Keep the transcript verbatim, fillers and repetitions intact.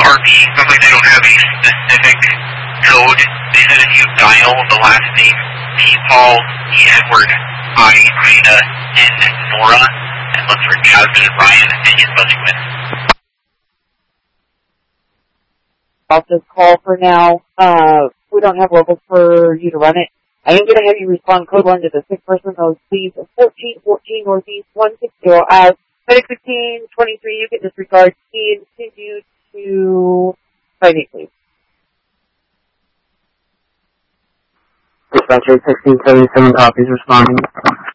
R V, sounds like they don't have a specific code. They said if you dial the last name P. Paul, E. Edward, I. Ida, N. Nora, and look for Jasmine and Ryan, and you're buzzing with. Off this call for now. Uh, we don't have levels for you to run it. I am going to have you respond code one to the sick person, those please, fourteen fourteen Northeast one six zero. As Medic fifteen twenty-three, you can disregard T and continue to Friday, please. Dispatcher sixteen seventy-seven copies responding.